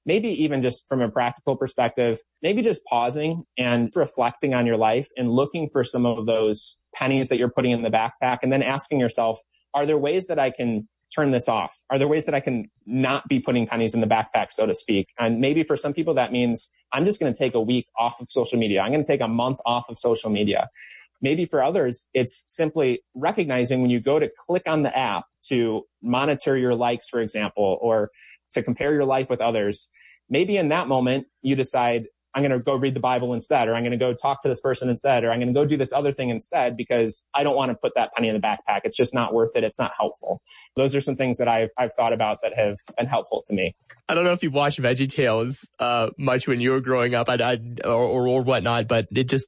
maybe even just from a practical perspective, maybe just pausing and reflecting on your life and looking for some of those pennies that you're putting in the backpack, and then asking yourself, are there ways that I can turn this off? Are there ways that I can not be putting pennies in the backpack, so to speak? And maybe for some people, that means I'm just going to take a week off of social media. I'm going to take a month off of social media. Maybe for others, it's simply recognizing when you go to click on the app to monitor your likes, for example, or to compare your life with others. Maybe in that moment, you decide, I'm going to go read the Bible instead, or I'm going to go talk to this person instead, or I'm going to go do this other thing instead because I don't want to put that penny in the backpack. It's just not worth it. It's not helpful. Those are some things that I've thought about that have been helpful to me. I don't know if you've watched VeggieTales much when you were growing up or whatnot, but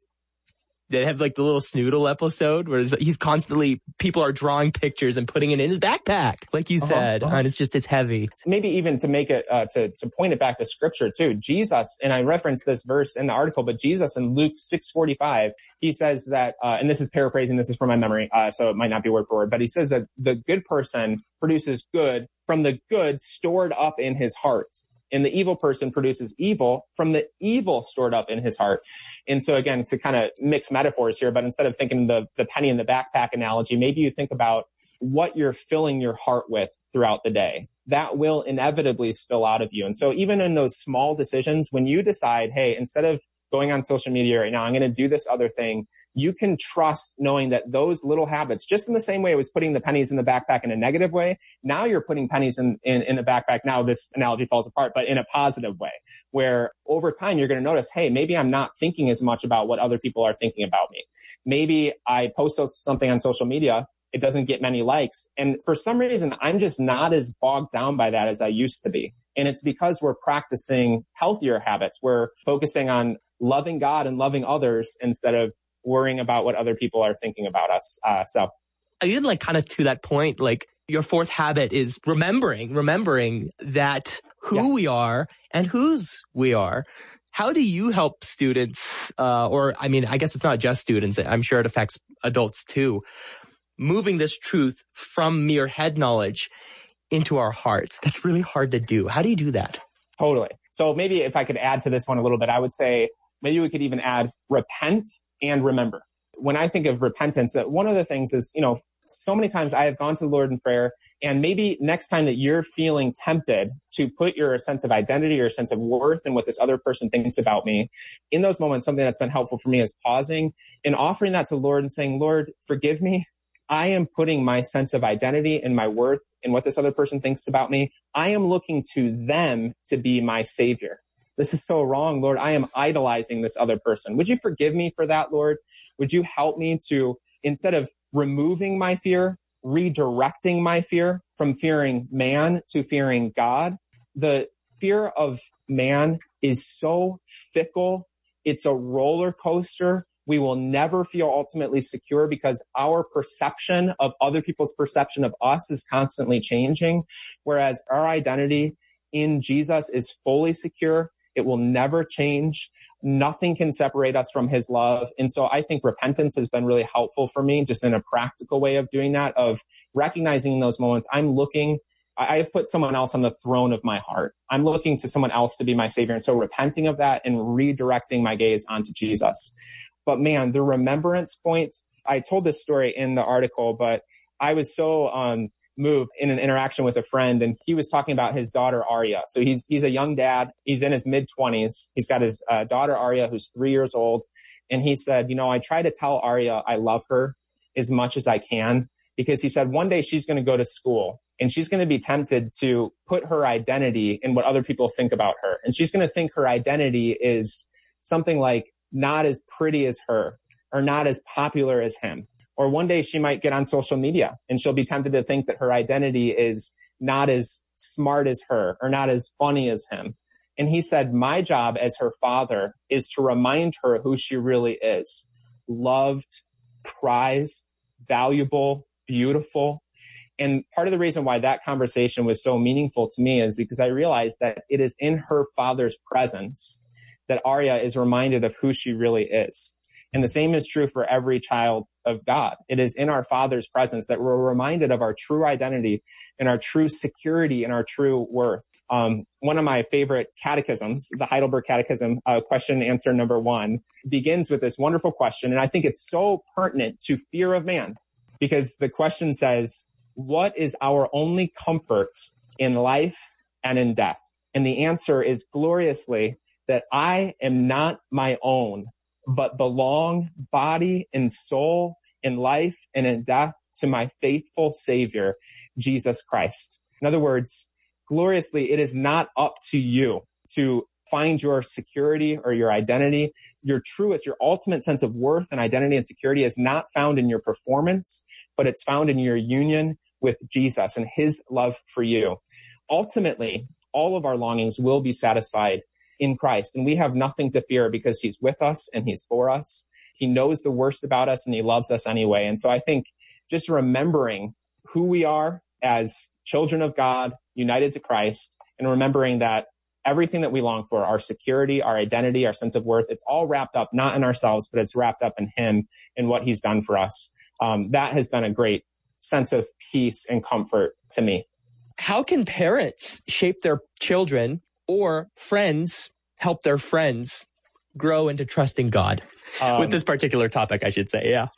they have like the little Snoodle episode where he's constantly, people are drawing pictures and putting it in his backpack, like you said, and it's heavy. Maybe even to make it, to point it back to scripture too. Jesus, and I referenced this verse in the article, but Jesus in Luke 6:45, he says that, and this is paraphrasing, this is from my memory, so it might not be word for word, but he says that the good person produces good from the good stored up in his heart. And the evil person produces evil from the evil stored up in his heart. And so again, to kind of mix metaphors here, but instead of thinking the penny in the backpack analogy, maybe you think about what you're filling your heart with throughout the day. That will inevitably spill out of you. And so even in those small decisions, when you decide, hey, instead of going on social media right now, I'm going to do this other thing, you can trust knowing that those little habits, just in the same way it was putting the pennies in the backpack in a negative way, now you're putting pennies in the backpack. Now this analogy falls apart, but in a positive way, where over time you're going to notice, hey, maybe I'm not thinking as much about what other people are thinking about me. Maybe I post something on social media, it doesn't get many likes. And for some reason, I'm just not as bogged down by that as I used to be. And it's because we're practicing healthier habits. We're focusing on loving God and loving others instead of worrying about what other people are thinking about us. So even like kind of to that point, like your fourth habit is remembering that who we are and whose we are. How do you help students, I guess it's not just students, I'm sure it affects adults too, moving this truth from mere head knowledge into our hearts? That's really hard to do. How do you do that? Totally. So maybe if I could add to this one a little bit, I would say maybe we could even add repent and remember. When I think of repentance, one of the things is, so many times I have gone to the Lord in prayer, and maybe next time that you're feeling tempted to put your sense of identity or sense of worth in what this other person thinks about me, in those moments, something that's been helpful for me is pausing and offering that to the Lord and saying, Lord, forgive me. I am putting my sense of identity and my worth in what this other person thinks about me. I am looking to them to be my savior. This is so wrong, Lord. I am idolizing this other person. Would you forgive me for that, Lord? Would you help me to, instead of removing my fear, redirecting my fear from fearing man to fearing God? The fear of man is so fickle. It's a roller coaster. We will never feel ultimately secure because our perception of other people's perception of us is constantly changing. Whereas our identity in Jesus is fully secure. It will never change. Nothing can separate us from his love. And so I think repentance has been really helpful for me, just in a practical way of doing that, of recognizing in those moments, I have put someone else on the throne of my heart. I'm looking to someone else to be my savior. And so repenting of that and redirecting my gaze onto Jesus. But man, the remembrance points, I told this story in the article, but I was so moved in an interaction with a friend, and he was talking about his daughter, Arya. So he's a young dad. He's in his mid-20s. He's got his daughter, Arya, who's 3 years old. And he said, I try to tell Arya I love her as much as I can, because he said one day she's going to go to school and she's going to be tempted to put her identity in what other people think about her. And she's going to think her identity is something like not as pretty as her or not as popular as him. Or one day she might get on social media and she'll be tempted to think that her identity is not as smart as her or not as funny as him. And he said, my job as her father is to remind her who she really is. Loved, prized, valuable, beautiful. And part of the reason why that conversation was so meaningful to me is because I realized that it is in her father's presence that Arya is reminded of who she really is. And the same is true for every child of God. It is in our Father's presence that we're reminded of our true identity and our true security and our true worth. One of my favorite catechisms, the Heidelberg Catechism, question and answer number 1, begins with this wonderful question. And I think it's so pertinent to fear of man, because the question says, what is our only comfort in life and in death? And the answer is gloriously that I am not my own, but belong body and soul in life and in death to my faithful Savior, Jesus Christ. In other words, gloriously, it is not up to you to find your security or your identity. Your truest, your ultimate sense of worth and identity and security is not found in your performance, but it's found in your union with Jesus and his love for you. Ultimately, all of our longings will be satisfied in Christ, and we have nothing to fear because he's with us and he's for us. He knows the worst about us and he loves us anyway. And so I think just remembering who we are as children of God, united to Christ, and remembering that everything that we long for, our security, our identity, our sense of worth, it's all wrapped up, not in ourselves, but it's wrapped up in him and what he's done for us. That has been a great sense of peace and comfort to me. How can parents shape their children or friends help their friends grow into trusting God? With this particular topic, I should say, yeah.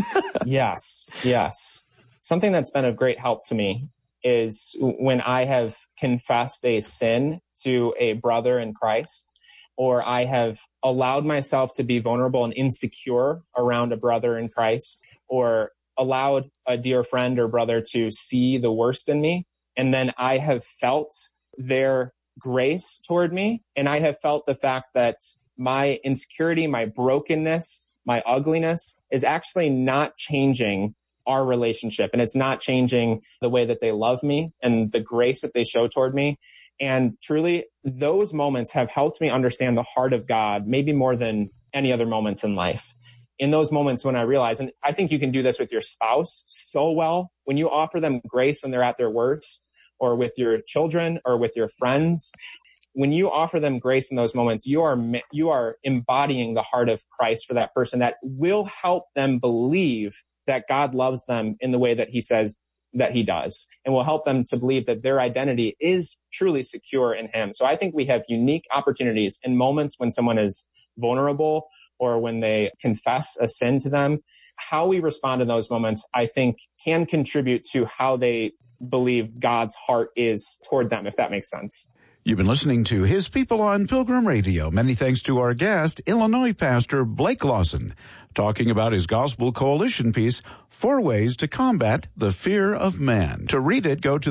Yes. Something that's been of great help to me is when I have confessed a sin to a brother in Christ, or I have allowed myself to be vulnerable and insecure around a brother in Christ, or allowed a dear friend or brother to see the worst in me. And then I have felt their grace toward me. And I have felt the fact that my insecurity, my brokenness, my ugliness is actually not changing our relationship. And it's not changing the way that they love me and the grace that they show toward me. And truly, those moments have helped me understand the heart of God, maybe more than any other moments in life. In those moments when I realize, and I think you can do this with your spouse so well, when you offer them grace when they're at their worst, or with your children or with your friends, when you offer them grace in those moments, you are embodying the heart of Christ for that person that will help them believe that God loves them in the way that he says that he does, and will help them to believe that their identity is truly secure in him. So I think we have unique opportunities in moments when someone is vulnerable or when they confess a sin to them. How we respond in those moments, I think, can contribute to how they believe God's heart is toward them, if that makes sense. You've been listening to His People on Pilgrim Radio. Many thanks to our guest, Illinois pastor Blake Lawson, talking about his Gospel Coalition piece, 4 Ways to Combat the Fear of Man. To read it, go to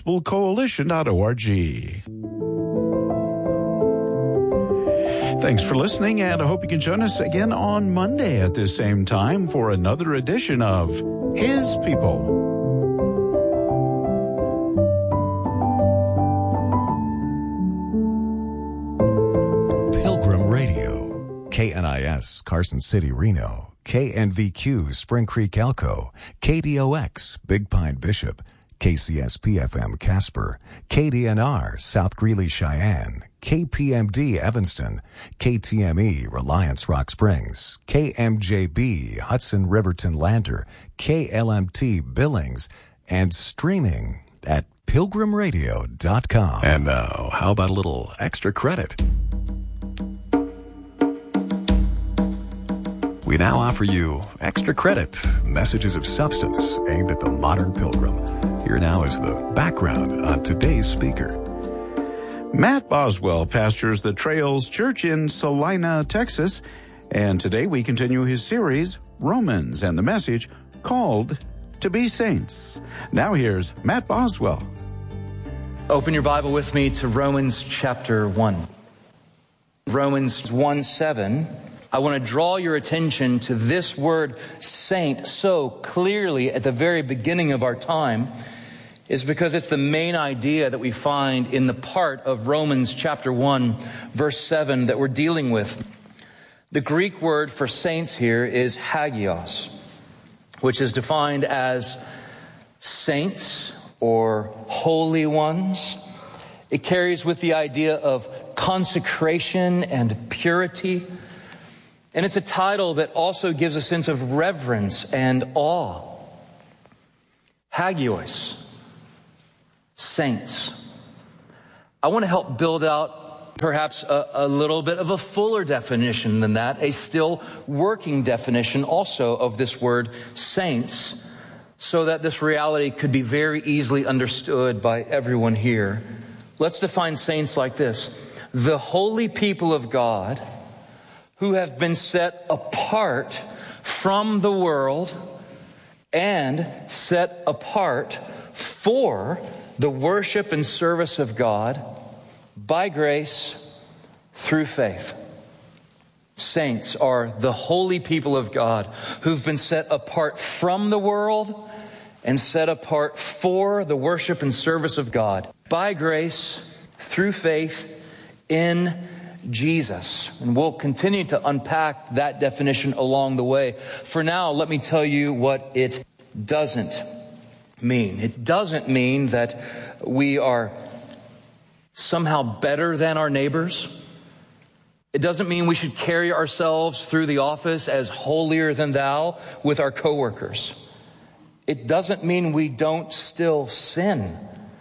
thegospelcoalition.org. Thanks for listening, and I hope you can join us again on Monday at this same time for another edition of His People. KNIS, Carson City, Reno. KNVQ, Spring Creek, Elko. KDOX, Big Pine, Bishop. KCSP-FM, Casper. KDNR, South Greeley, Cheyenne. KPMD, Evanston. KTME, Reliance, Rock Springs. KMJB, Hudson, Riverton, Lander. KLMT, Billings. And streaming at pilgrimradio.com. And now, how about a little extra credit? We now offer you Extra Credit, messages of substance aimed at the modern pilgrim. Here now is the background on today's speaker. Matt Boswell pastors the Trails Church in Salina, Texas, and today we continue his series, Romans, and the message called To Be Saints. Now here's Matt Boswell. Open your Bible with me to Romans chapter 1. Romans 1:7. I want to draw your attention to this word saint so clearly at the very beginning of our time is because it's the main idea that we find in the part of Romans chapter 1, verse 7 that we're dealing with. The Greek word for saints here is hagios, which is defined as saints or holy ones. It carries with the idea of consecration and purity. And it's a title that also gives a sense of reverence and awe. Hagios, saints. I want to help build out perhaps a little bit of a fuller definition than that, a still working definition also of this word saints, so that this reality could be very easily understood by everyone here. Let's define saints like this: the holy people of God who have been set apart from the world and set apart for the worship and service of God by grace through faith. Saints are the holy people of God who've been set apart from the world and set apart for the worship and service of God by grace through faith in Jesus. And we'll continue to unpack that definition along the way. For now, let me tell you what it doesn't mean. It doesn't mean that we are somehow better than our neighbors. It doesn't mean we should carry ourselves through the office as holier than thou with our coworkers. It doesn't mean we don't still sin.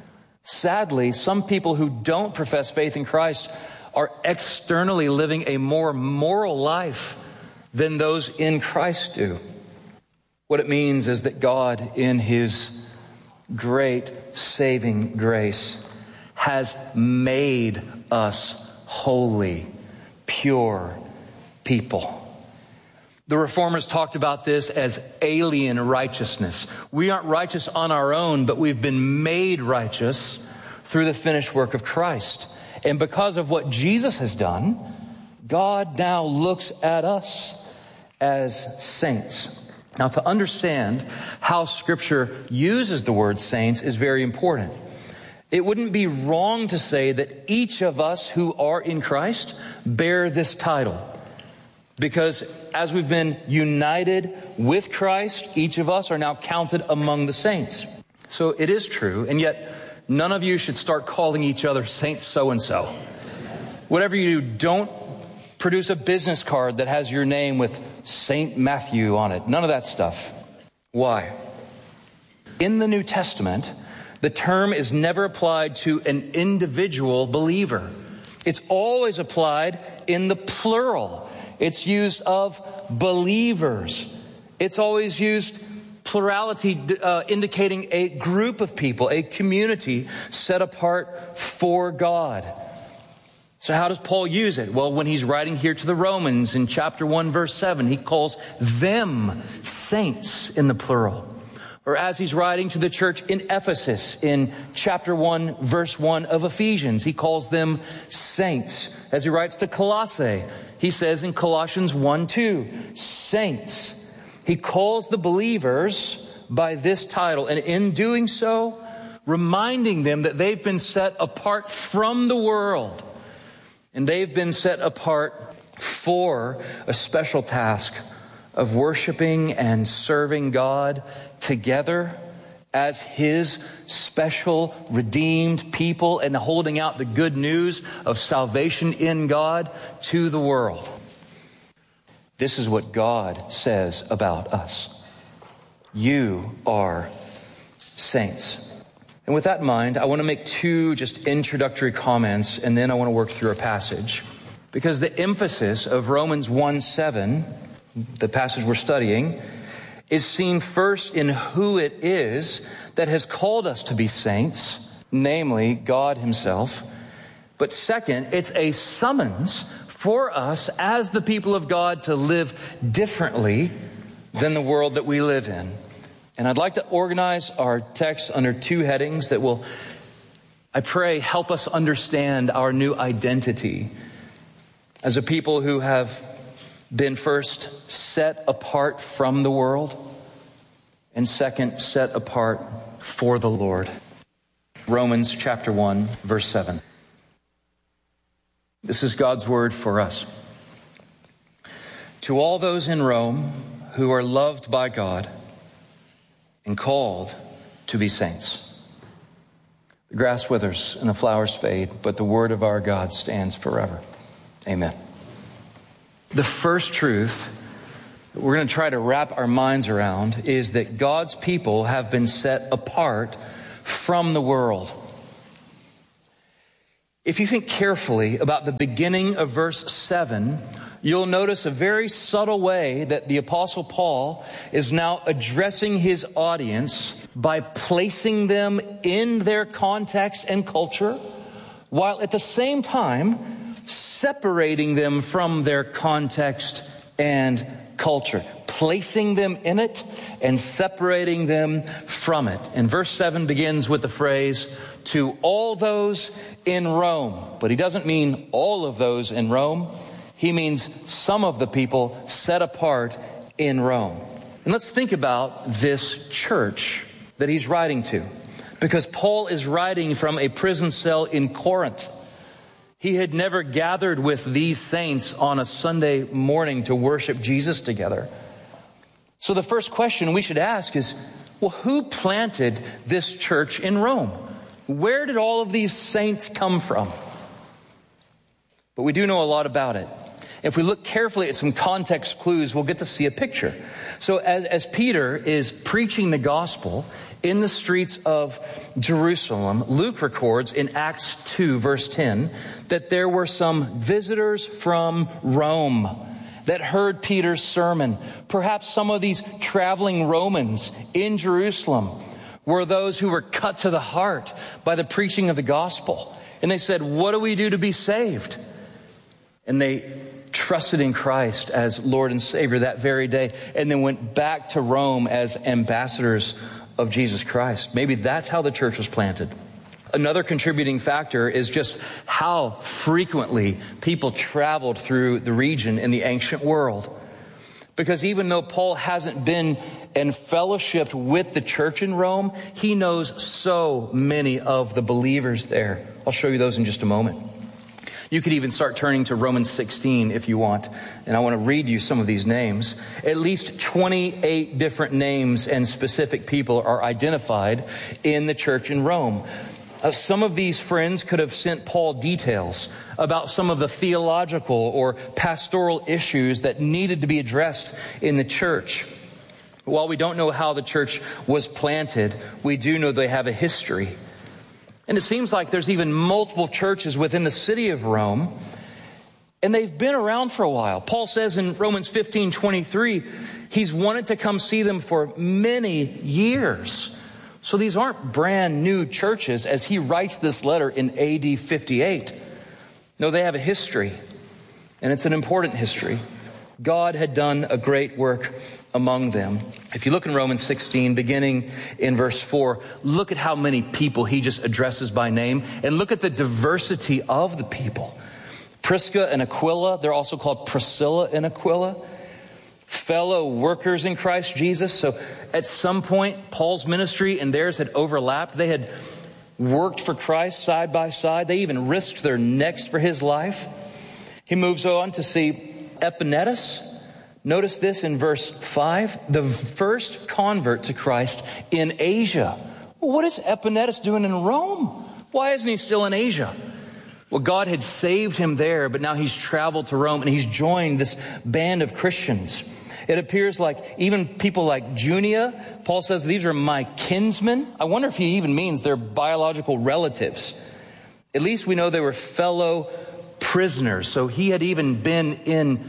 Sadly, some people who don't profess faith in Christ are externally living a more moral life than those in Christ do. What it means is that God, in His great saving grace, has made us holy, pure people. The Reformers talked about this as alien righteousness. We aren't righteous on our own, but we've been made righteous through the finished work of Christ. And because of what Jesus has done, God now looks at us as saints. Now, to understand how Scripture uses the word saints is very important. It wouldn't be wrong to say that each of us who are in Christ bear this title. Because as we've been united with Christ, each of us are now counted among the saints. So it is true, and yet none of you should start calling each other Saint so-and-so. Whatever you do, don't produce a business card that has your name with Saint Matthew on it. None of that stuff. Why? In the New Testament, the term is never applied to an individual believer. It's always applied in the plural. It's used of believers. It's always used plurality, indicating a group of people, a community set apart for God. So how does Paul use it? Well, when he's writing here to the Romans in chapter 1, verse 7, he calls them saints in the plural. Or as he's writing to the church in Ephesus in chapter 1, verse 1 of Ephesians, he calls them saints. As he writes to Colossae, he says in Colossians 1:2, saints. He calls the believers by this title, and in doing so, reminding them that they've been set apart from the world, and they've been set apart for a special task of worshiping and serving God together as His special redeemed people and holding out the good news of salvation in God to the world. This is what God says about us. You are saints. And with that in mind, I want to make two just introductory comments, and then I want to work through a passage. Because the emphasis of Romans 1:7, the passage we're studying, is seen first in who it is that has called us to be saints, namely God Himself. But second, it's a summons for us as the people of God to live differently than the world that we live in. And I'd like to organize our text under two headings that will, I pray, help us understand our new identity as a people who have been first set apart from the world and second, set apart for the Lord. Romans chapter 1, verse 7. This is God's word for us. To all those in Rome who are loved by God and called to be saints. The grass withers and the flowers fade, but the word of our God stands forever. Amen. The first truth that we're going to try to wrap our minds around is that God's people have been set apart from the world. If you think carefully about the beginning of verse 7, you'll notice a very subtle way that the Apostle Paul is now addressing his audience by placing them in their context and culture, while at the same time separating them from their context and culture. Placing them in it and separating them from it. And verse 7 begins with the phrase, to all those in Rome. But he doesn't mean all of those in Rome. He means some of the people set apart in Rome. And let's think about this church that he's writing to. Because Paul is writing from a prison cell in Corinth. He had never gathered with these saints on a Sunday morning to worship Jesus together. So the first question we should ask is, well, who planted this church in Rome? Where did all of these saints come from? But we do know a lot about it. If we look carefully at some context clues, we'll get to see a picture. So as Peter is preaching the gospel in the streets of Jerusalem, Luke records in Acts 2, verse 10, that there were some visitors from Rome that heard Peter's sermon. Perhaps some of these traveling Romans in Jerusalem were those who were cut to the heart by the preaching of the gospel. And they said, what do we do to be saved? And they trusted in Christ as Lord and Savior that very day, and then went back to Rome as ambassadors of Jesus Christ. Maybe that's how the church was planted. Another contributing factor is just how frequently people traveled through the region in the ancient world. Because even though Paul hasn't been in fellowship with the church in Rome, he knows so many of the believers there. I'll show you those in just a moment. You could even start turning to Romans 16 if you want. And I want to read you some of these names. At least 28 different names and specific people are identified in the church in Rome. Some of these friends could have sent Paul details about some of the theological or pastoral issues that needed to be addressed in the church. While we don't know how the church was planted, we do know they have a history. And it seems like there's even multiple churches within the city of Rome, and they've been around for a while. Paul says in Romans 15:23, he's wanted to come see them for many years. So these aren't brand new churches as he writes this letter in AD 58. No, they have a history, and it's an important history. God had done a great work among them. If you look in Romans 16, beginning in verse 4, look at how many people he just addresses by name, and look at the diversity of the people. Prisca and Aquila, they're also called Priscilla and Aquila, fellow workers in Christ Jesus. So at some point, Paul's ministry and theirs had overlapped. They had worked for Christ side by side. They even risked their necks for his life. He moves on to see Epaenetus. Notice this in verse 5, the first convert to Christ in Asia. Well, what is Epaenetus doing in Rome? Why isn't he still in Asia? Well, God had saved him there, but now he's traveled to Rome and he's joined this band of Christians. It appears like even people like Junia, Paul says, these are my kinsmen. I wonder if he even means they're biological relatives. At least we know they were fellow prisoners. So he had even been in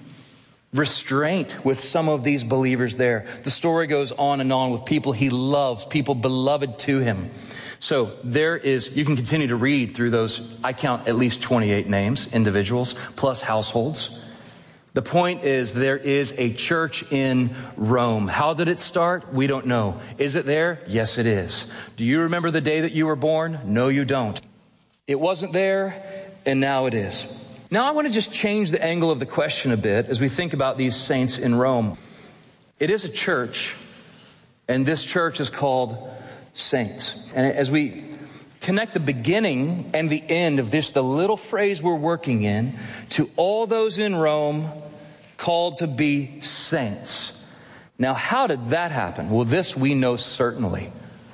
restraint with some of these believers there. The story goes on and on with people he loves, people beloved to him. So there is, you can continue to read through those. I count at least 28 names, individuals, plus households. The point is there is a church in Rome. How did it start? We don't know. Is it there? Yes, it is. Do you remember the day that you were born? No, you don't. It wasn't there, and now it is. Now I want to just change the angle of the question a bit as we think about these saints in Rome. It is a church, and this church is called saints. And as we connect the beginning and the end of this, the little phrase we're working in, to all those in Rome called to be saints. Now, how did that happen? Well, this we know certainly.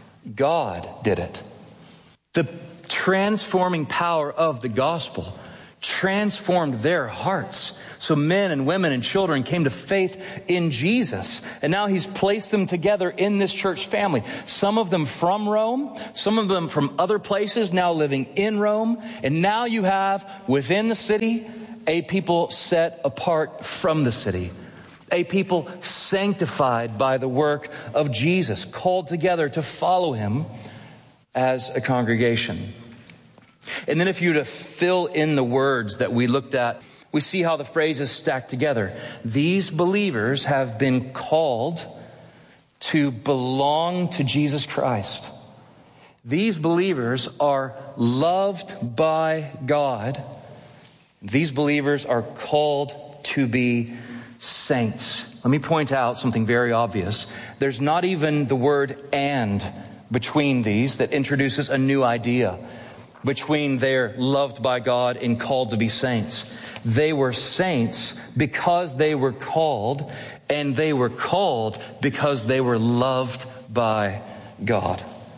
God did it. The transforming power of the gospel transformed their hearts So men and women and children came to faith in Jesus. And now he's placed them together in this church family. Some of them from Rome, some of them from other places, now living in Rome. And now you have within the city a people set apart from the city. A people sanctified by the work of Jesus, called together to follow him as a congregation. And then if you were to fill in the words that we looked at, we see how the phrases stack together. These believers have been called to belong to Jesus Christ. These believers are loved by God. These believers are called to be saints. Let me point out something very obvious. There's not even the word "and" between these that introduces a new idea. Between they're loved by God and called to be saints. They were saints because they were called, and they were called because they were loved by God.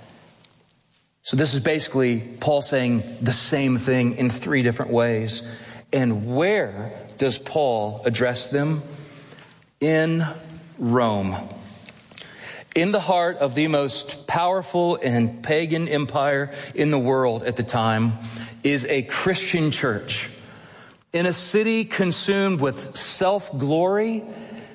So this is basically Paul saying the same thing in three different ways. And where does Paul address them? In Rome. In the heart of the most powerful and pagan empire in the world at the time is a Christian church. In a city consumed with self-glory,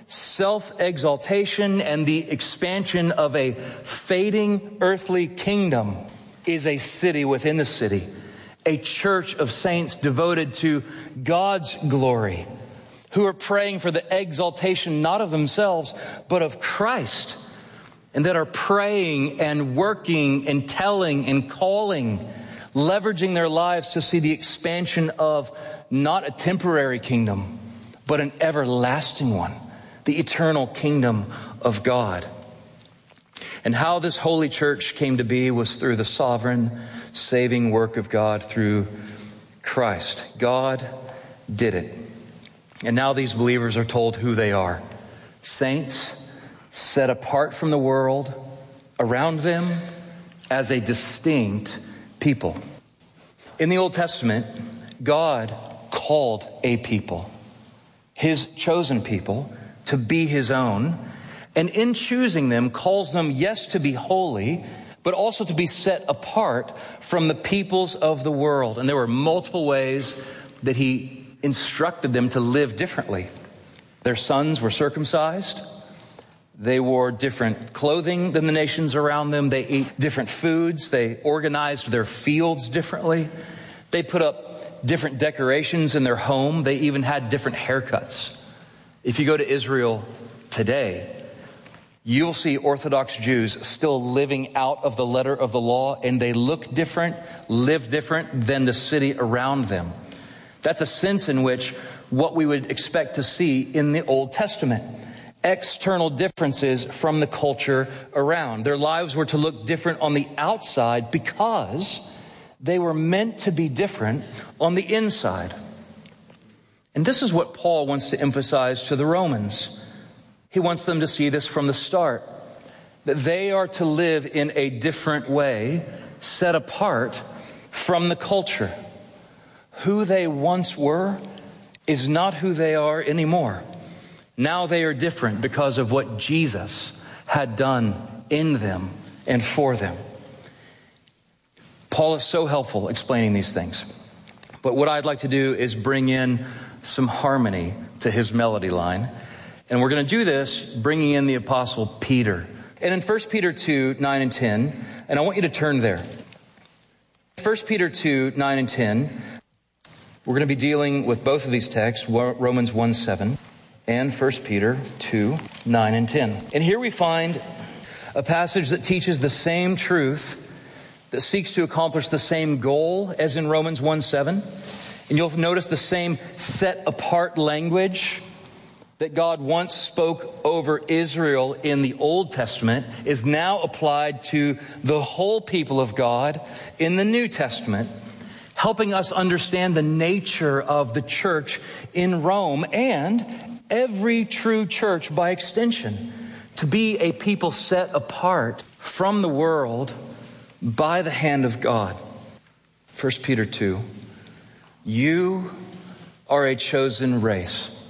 self-exaltation, and the expansion of a fading earthly kingdom is a city within the city. A church of saints devoted to God's glory, who are praying for the exaltation not of themselves, but of Christ, and that are praying and working and telling and calling, leveraging their lives to see the expansion of not a temporary kingdom, but an everlasting one, the eternal kingdom of God. And how this holy church came to be was through the sovereign, saving work of God through Christ. God did it. And now these believers are told who they are. Saints set apart from the world around them as a distinct people. In the Old Testament, God called a people, his chosen people, to be his own. And in choosing them, calls them, yes, to be holy, but also to be set apart from the peoples of the world. And there were multiple ways that he instructed them to live differently. Their sons were circumcised. They wore different clothing than the nations around them. They ate different foods. They organized their fields differently. They put up different decorations in their home. They even had different haircuts. If you go to Israel today, you'll see Orthodox Jews still living out of the letter of the law, and they look different, live different than the city around them. That's a sense in which what we would expect to see in the Old Testament. External differences from the culture around. Their lives were to look different on the outside because they were meant to be different on the inside. And this is what Paul wants to emphasize to the Romans. He wants them to see this from the start, that they are to live in a different way, set apart from the culture. Who they once were is not who they are anymore. Now they are different because of what Jesus had done in them and for them. Paul is so helpful explaining these things. But what I'd like to do is bring in some harmony to his melody line. And we're going to do this bringing in the Apostle Peter. And in 1 Peter 2, 9 and 10, and I want you to turn there. 1 Peter 2, 9 and 10, we're going to be dealing with both of these texts, Romans 1, 7 and 1 Peter 2, 9 and 10. And here we find a passage that teaches the same truth, that seeks to accomplish the same goal as in Romans 1, 7. And you'll notice the same set apart language that God once spoke over Israel in the Old Testament is now applied to the whole people of God in the New Testament, helping us understand the nature of the church in Rome and every true church by extension, to be a people set apart from the world by the hand of God. 1 Peter 2, you are a chosen race,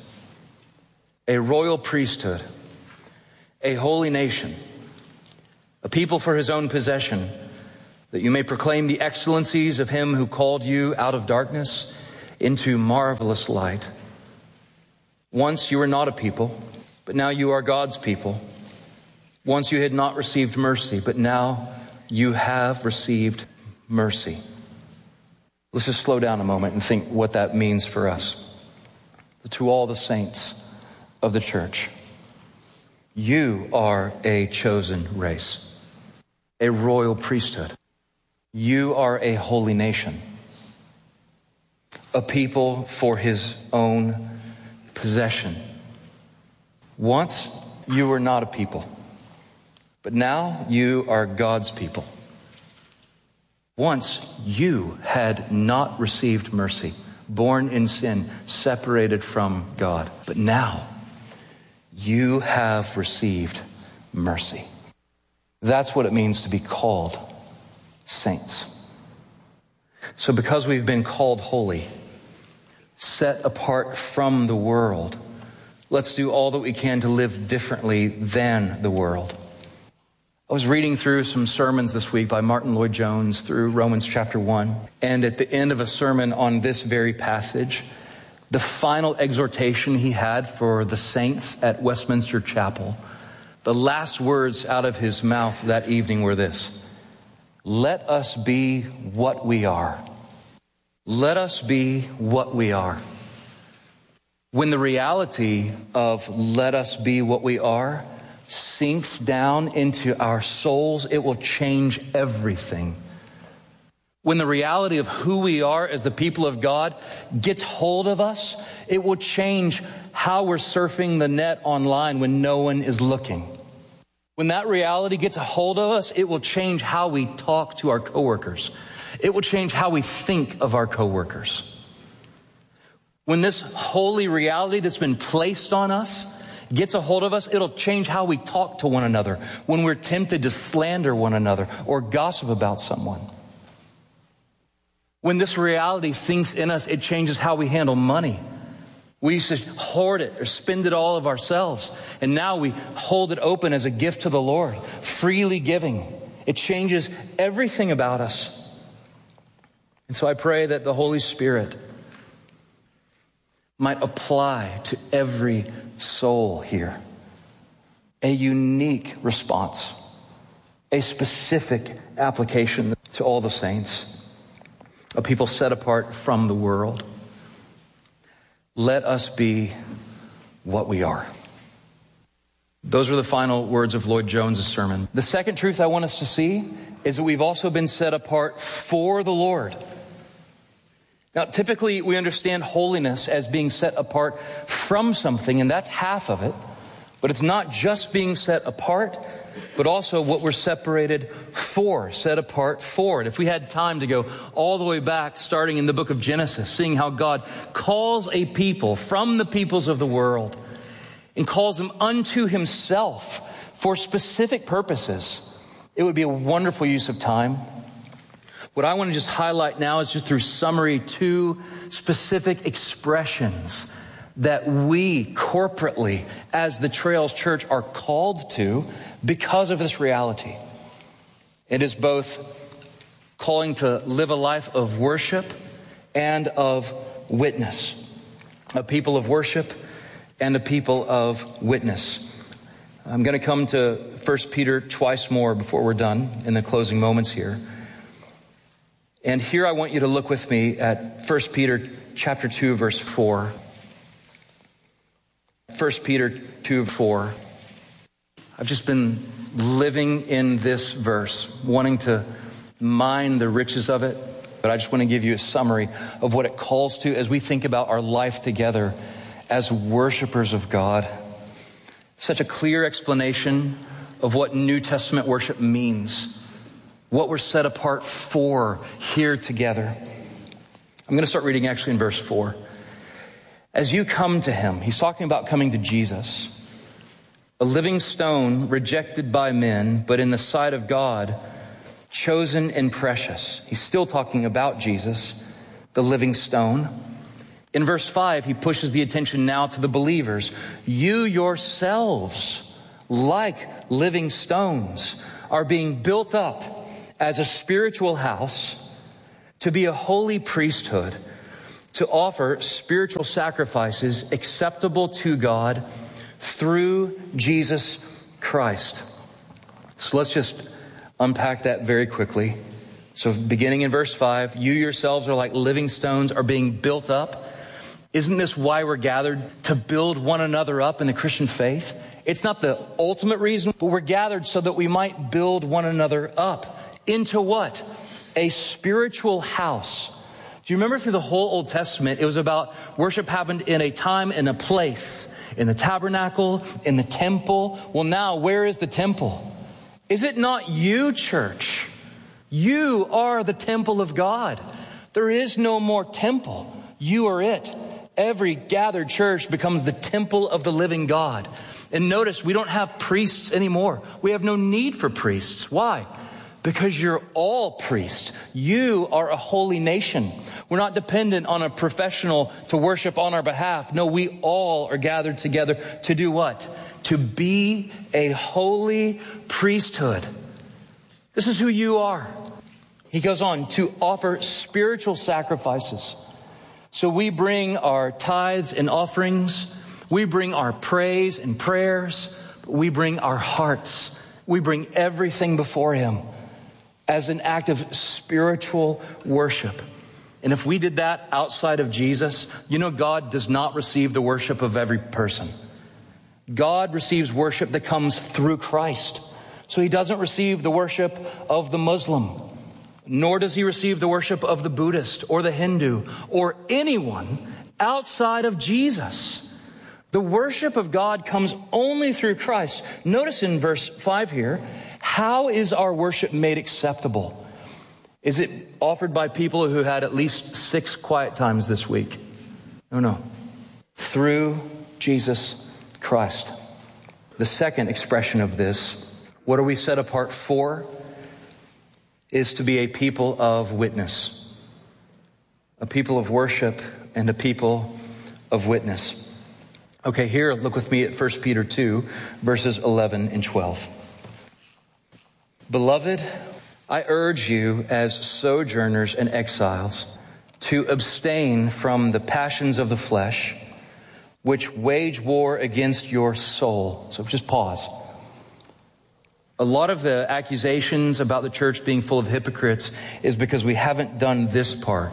a royal priesthood, a holy nation, a people for his own possession, that you may proclaim the excellencies of him who called you out of darkness into marvelous light. Once you were not a people, but now you are God's people. Once you had not received mercy, but now you have received mercy. Let's just slow down a moment and think what that means for us. To all the saints of the church, you are a chosen race, a royal priesthood. You are a holy nation, a people for his own possession. Once you were not a people, but now you are God's people. Once you had not received mercy, born in sin, separated from God, but now you have received mercy. That's what it means to be called saints. So because we've been called holy, set apart from the world, let's do all that we can to live differently than the world. I was reading through some sermons this week by Martin Lloyd-Jones through Romans chapter 1. And at the end of a sermon on this very passage, the final exhortation he had for the saints at Westminster Chapel, the last words out of his mouth that evening were this: let us be what we are. Let us be what we are. When the reality of let us be what we are sinks down into our souls, it will change everything. When the reality of who we are as the people of God gets hold of us, it will change how we're surfing the net online when no one is looking. When that reality gets a hold of us, it will change how we talk to our coworkers. It will change how we think of our coworkers. When this holy reality that's been placed on us gets a hold of us, it'll change how we talk to one another when we're tempted to slander one another or gossip about someone. When this reality sinks in us, it changes how we handle money. We used to hoard it or spend it all of ourselves, and now we hold it open as a gift to the Lord, freely giving. It changes everything about us. And so I pray that the Holy Spirit might apply to every soul here a unique response, a specific application to all the saints, a people set apart from the world. Let us be what we are. Those were the final words of Lloyd-Jones' sermon. The second truth I want us to see is that we've also been set apart for the Lord. Now, typically we understand holiness as being set apart from something, and that's half of it. But it's not just being set apart, but also what we're separated for, set apart for it. If we had time to go all the way back, starting in the book of Genesis, seeing how God calls a people from the peoples of the world and calls them unto himself for specific purposes, it would be a wonderful use of time. What I want to just highlight now is just through summary 2 specific expressions that we corporately as the Trails Church are called to because of this reality. It is both calling to live a life of worship and of witness. A people of worship and a people of witness. I'm going to come to 1 Peter twice more before we're done in the closing moments here. And here I want you to look with me at 1 Peter chapter 2, verse 4. 1 Peter 2:4. I've just been living in this verse, wanting to mine the riches of it, but I just want to give you a summary of what it calls to as we think about our life together as worshipers of God. Such a clear explanation of what New Testament worship means, what we're set apart for here together. I'm going to start reading actually in verse 4. As you come to him, he's talking about coming to Jesus, a living stone rejected by men, but in the sight of God, chosen and precious. He's still talking about Jesus, the living stone. In verse 5, he pushes the attention now to the believers. You yourselves, like living stones, are being built up as a spiritual house to be a holy priesthood, to offer spiritual sacrifices acceptable to God through Jesus Christ. So let's just unpack that very quickly. So beginning in verse 5, you yourselves are like living stones, are being built up. Isn't this why we're gathered? To build one another up in the Christian faith? It's not the ultimate reason, but we're gathered so that we might build one another up. Into what? A spiritual house. Do you remember through the whole Old Testament, it was about worship happened in a time and a place, in the tabernacle, in the temple. Well, now, where is the temple? Is it not you, church? You are the temple of God. There is no more temple. You are it. Every gathered church becomes the temple of the living God. And notice, we don't have priests anymore. We have no need for priests. Why? Because you're all priests. You are a holy nation. We're not dependent on a professional to worship on our behalf. No, we all are gathered together to do what? To be a holy priesthood. This is who you are. He goes on to offer spiritual sacrifices. So we bring our tithes and offerings. We bring our praise and prayers. We bring our hearts. We bring everything before Him as an act of spiritual worship. And if we did that outside of Jesus, you know, God does not receive the worship of every person. God receives worship that comes through Christ. So He doesn't receive the worship of the Muslim, nor does He receive the worship of the Buddhist or the Hindu or anyone outside of Jesus. The worship of God comes only through Christ. Notice in verse 5 here, how is our worship made acceptable? Is it offered by people who had at least 6 quiet times this week? No. Through Jesus Christ. The second expression of this, what are we set apart for? Is to be a people of witness, a people of worship, and a people of witness. Okay, here, look with me at 1 Peter 2, verses 11 and 12. Beloved, I urge you as sojourners and exiles to abstain from the passions of the flesh, which wage war against your soul. So just pause. A lot of the accusations about the church being full of hypocrites is because we haven't done this part.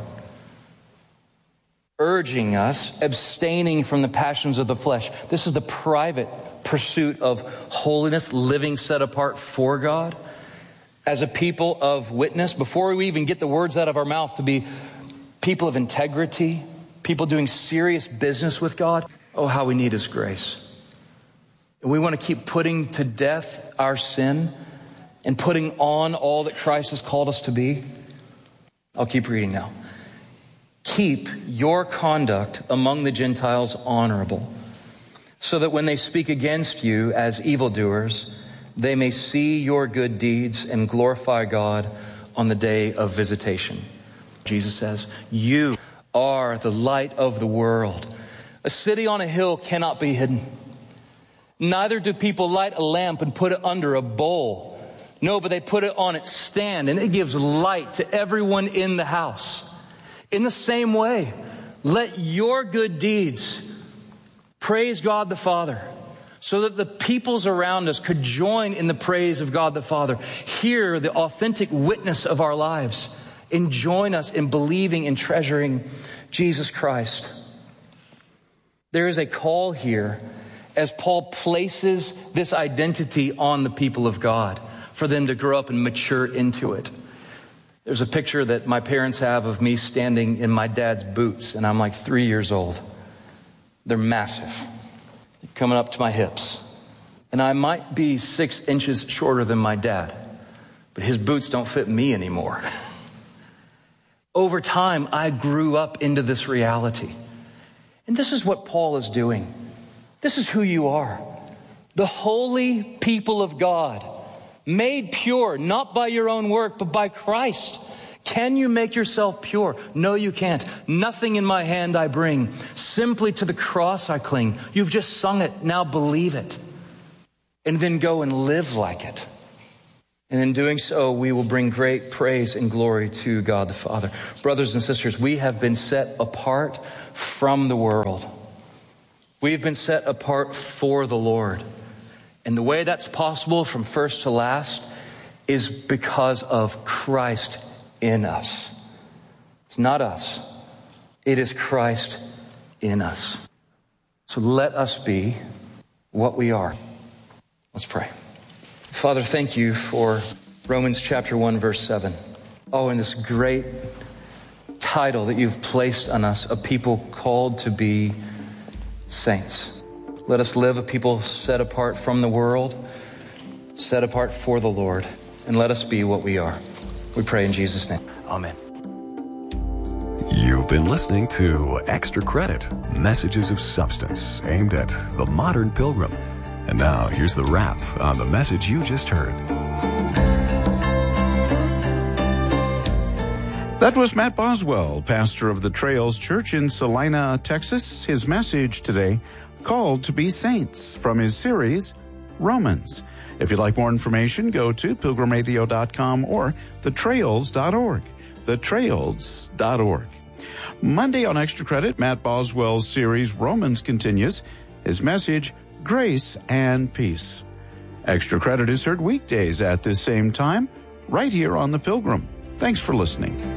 Urging us, abstaining from the passions of the flesh. This is the private pursuit of holiness, living set apart for God. As a people of witness, before we even get the words out of our mouth, to be people of integrity, people doing serious business with God. Oh, how we need His grace. And we want to keep putting to death our sin and putting on all that Christ has called us to be. I'll keep reading now. Keep your conduct among the Gentiles honorable, so that when they speak against you as evildoers, they may see your good deeds and glorify God on the day of visitation. Jesus says, you are the light of the world. A city on a hill cannot be hidden. Neither do people light a lamp and put it under a bowl. No, but they put it on its stand, and it gives light to everyone in the house. In the same way, let your good deeds praise God the Father, so that the peoples around us could join in the praise of God the Father, hear the authentic witness of our lives, and join us in believing and treasuring Jesus Christ. There is a call here as Paul places this identity on the people of God for them to grow up and mature into it. There's a picture that my parents have of me standing in my dad's boots, and I'm like 3 years old. They're massive, coming up to my hips. And I might be 6 inches shorter than my dad, but his boots don't fit me anymore. Over time, I grew up into this reality. And this is what Paul is doing. This is who you are. The holy people of God, made pure, not by your own work, but by Christ, Can you make yourself pure? No, you can't. Nothing in my hand I bring. Simply to the cross I cling. You've just sung it. Now believe it. And then go and live like it. And in doing so, we will bring great praise and glory to God the Father. Brothers and sisters, we have been set apart from the world. We've been set apart for the Lord. And the way that's possible from first to last is because of Christ in us. It's not us. It is Christ in us. So let us be what we are. Let's pray. Father, thank you for Romans chapter 1, verse 7. Oh, and this great title that you've placed on us, a people called to be saints. Let us live a people set apart from the world, set apart for the Lord, and let us be what we are. We pray in Jesus' name. Amen. You've been listening to Extra Credit, Messages of Substance, aimed at the modern pilgrim. And now, here's the wrap on the message you just heard. That was Matt Boswell, pastor of the Trails Church in Salina, Texas. His message today, Called to be Saints, from his series, Romans. If you'd like more information, go to pilgrimradio.com or thetrails.org. Thetrails.org. Monday on Extra Credit, Matt Boswell's series, Romans, continues. His message, Grace and Peace. Extra Credit is heard weekdays at this same time, right here on The Pilgrim. Thanks for listening.